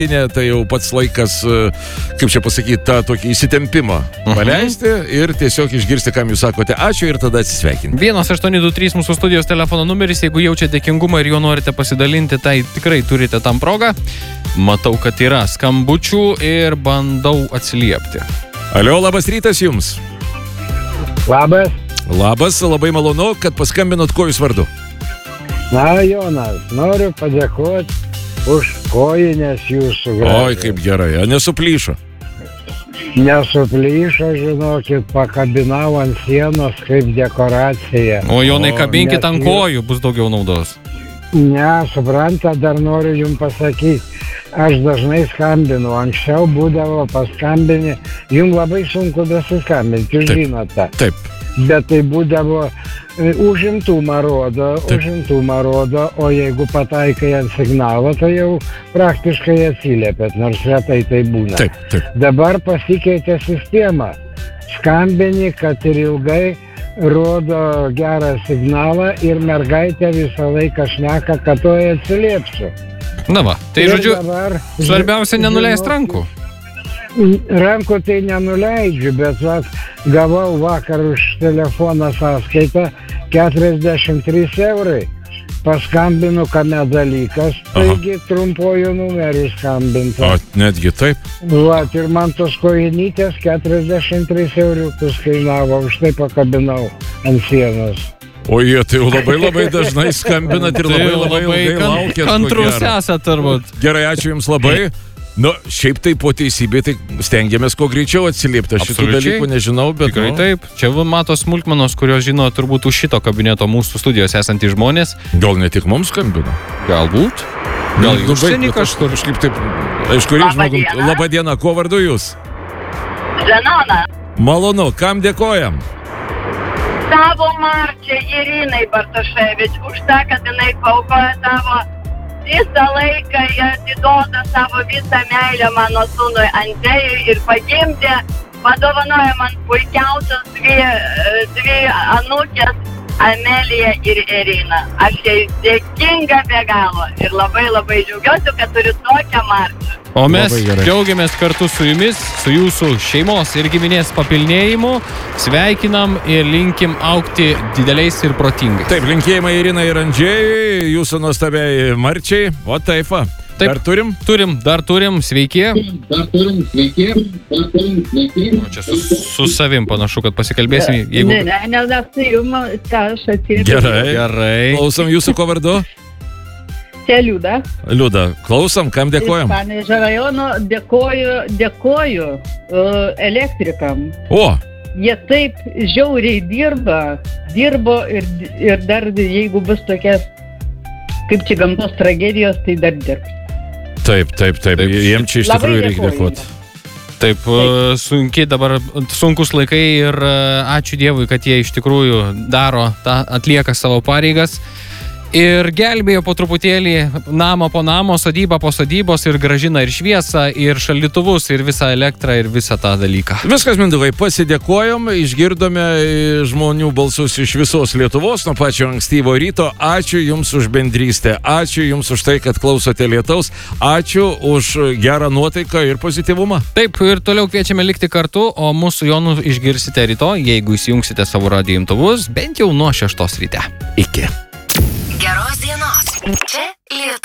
Tai jau pats laikas, kaip čia pasakyti, tą tokį įsitempimą paleisti ir tiesiog išgirsti, kam jūs sakote ačiū ir tada atsisveikinti. 1823 mūsų studijos telefono numeris, jeigu jaučiate dėkingumą ir jo norite pasidalinti, tai tikrai turite tam progą. Matau, kad yra skambučių ir bandau atsiliepti. Alio, labas rytas jums. Labas. Labas, labai malonu, kad paskambinot, kuo jūs vardu. Na, Jonas, noriu padėkoti už kojines jūsų gražiai. Oi, kaip gerai, nesuplyšo. Nesuplyšo, žinokit, pakabinau ant sienos kaip dekoracija. O Jonai, kabinkit ant kojų, bus daugiau naudos. Ne, supranta, dar noriu jums pasakyti. Aš dažnai skambinu, anksčiau būdavo paskambini, jums labai sunku dasiskambinti, jūs žinote. Taip. Bet tai būdavo užimtumą rodo, o jeigu pataikai ant signalo, tai jau praktiškai atsiliepėt, nors retai tai būna. Taip. Dabar pasikeitė sistema. Skambini, kad ir ilgai rodo gerą signalą ir mergaitė visą laiką šneka, kad to atsiliepsiu. Na va, tai ir žodžiu, dabar, svarbiausia nenuleist rankų. Rankų tai nenuleidžiu, bet gavau vakar už telefoną sąskaitą 43 eurai. Paskambinu, kame dalykas, taigi trumpuoju numeriu skambinti. O, netgi taip. Vat, ir man tos kojinytės 43 euriukus kainavo, už tai pakabinau ant sienos. O jie tai jau labai dažnai skambinat ir labai ilgai laukiat. Kantrus esat turbūt. Gerai, ačiū jums labai. Nu, šiaip tai po teisybė, tai stengiamės kuo greičiau atsiliepti. Aš šitų dalykų nežinau, bet... Tikrai taip. Čia mato smulkmenos, kurios žino turbūt už šito kabineto mūsų studijos esantys žmonės. Gal ne tik mums skambino? Galbūt. Gal į užsienį kažkur. Kažkaip taip... Aišku, žmogum. Labadiena, kuo vardu jūs? Zenona. Malonu, kam dėkojam? Savo Marčiai Irinai Bartoševič už tą, kad jinai paukoja savo visą laiką, jie atiduoda savo visą meilę mano sūnui Andrejui ir pagimdė, padovanoja man puikiausias dvi anūkės, Amelija ir Irina. Aš jai dėkinga be galo ir labai džiaugiuosi, kad turiu tokią Marčią. O mes džiaugiamės kartu su jumis, su jūsų šeimos ir giminės papilnėjimu, sveikinam ir linkim augti dideliais ir protingais. Taip, linkėjimai Irinai ir Andžėjui, jūsų nuostabiai Marčiai. O taip, taip, dar turim? Dar turim, sveiki. O čia su savim panašu, kad pasikalbėsim. Jeigu... Ne, tai jums, ką aš atsirėpiu. Gerai. Klausom jūsų, ko vardu? Čia Liuda. Liuda, klausom, kam dėkojam? Iš Panevėžio rajono dėkoju elektrikam. O! Jie taip žiauriai dirbo ir dar jeigu bus tokias, kaip čia gamtos tragedijos, tai dar dirbs. Taip. Jiem čia iš tikrųjų reikia dėkoti. Taip, sunkus laikai ir ačiū Dievui, kad jie iš tikrųjų atlieka savo pareigas. Ir gelbėjo po truputėlį namą po namo, sodybą po sodybos ir grąžina ir šviesą, ir šaldytuvus, ir visą elektrą, ir visą tą dalyką. Viskas, Mindaugai, pasidėkojom, išgirdome žmonių balsus iš visos Lietuvos nuo pačio ankstyvo ryto. Ačiū jums už bendrystę, ačiū jums už tai, kad klausote lietaus, ačiū už gerą nuotaiką ir pozityvumą. Taip, ir toliau kviečiame likti kartu, o mūsų Jonų išgirsite rytoj, jeigu įsijungsite savo radijo imtuvus, bent jau nuo 6 ryte. Iki. Geros dienos. Čia Lietuva.